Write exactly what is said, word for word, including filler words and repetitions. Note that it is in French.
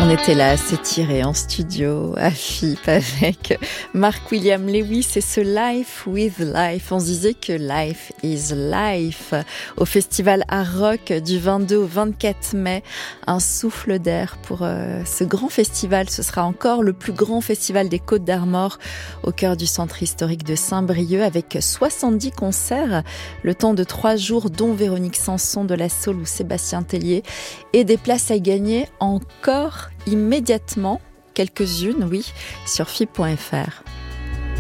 On était là à s'étirer en studio, à F I P, avec Mark William Lewis et ce Life with Life. On se disait que Life is Life. Au Festival Art Rock du vingt-deux au vingt-quatre mai, un souffle d'air pour euh, ce grand festival. Ce sera encore le plus grand festival des Côtes d'Armor au cœur du centre historique de Saint-Brieuc avec soixante-dix concerts, le temps de trois jours, dont Véronique Sanson de la Saule ou Sébastien Tellier, et des places à gagner encore immédiatement, quelques-unes, oui, sur F I P point F R.